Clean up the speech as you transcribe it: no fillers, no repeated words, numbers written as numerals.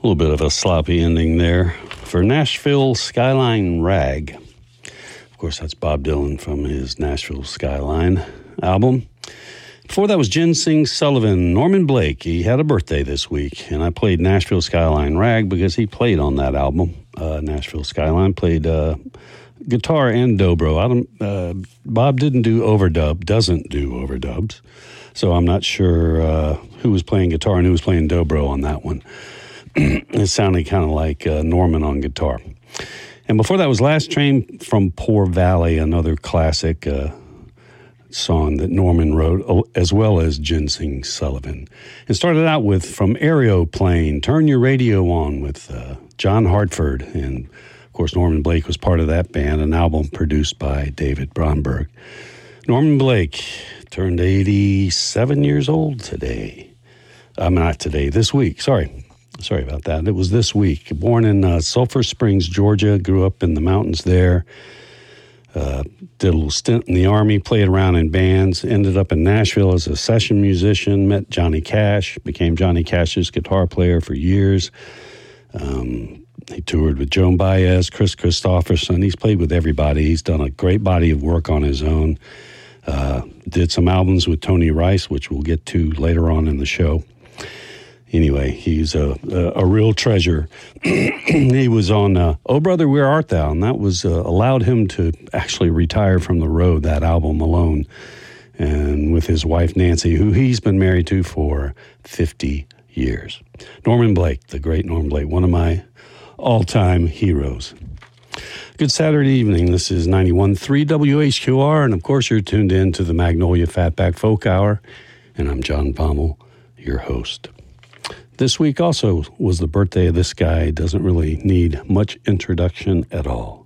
A little bit of a sloppy ending there for Nashville Skyline Rag. Of course, that's Bob Dylan from his Nashville Skyline album. Before that was Ginseng Sullivan, Norman Blake. He had a birthday this week, and I played Nashville Skyline Rag because he played on that album. Nashville Skyline played guitar and dobro. Bob didn't do doesn't do overdubs, so I'm not sure who was playing guitar and who was playing dobro on that one. It sounded kind of like Norman on guitar. And before that was Last Train from Poor Valley, another classic song that Norman wrote, as well as Ginseng Sullivan. It started out with From Aeroplane, Turn Your Radio On with John Hartford. And, of course, Norman Blake was part of that band, an album produced by David Bromberg. Norman Blake turned 87 years old today. Not today, this week, Sorry about that. It was this week. Born in Sulphur Springs, Georgia, grew up in the mountains there. Did a little stint in the Army, played around in bands, ended up in Nashville as a session musician, met Johnny Cash, became Johnny Cash's guitar player for years. He toured with Joan Baez, Chris Christopherson. He's played with everybody. He's done a great body of work on his own. Did some albums with Tony Rice, which we'll get to later on in the show. Anyway, he's a real treasure. He was on Oh Brother, Where Art Thou? And that was allowed him to actually retire from the road, that album alone. And with his wife, Nancy, who he's been married to for 50 years. Norman Blake, the great Norman Blake, one of my all-time heroes. Good Saturday evening. This is 91.3 WHQR. And, of course, you're tuned in to the Magnolia Fatback Folk Hour. And I'm John Pommel, your host. This week also was the birthday of this guy. Doesn't really need much introduction at all.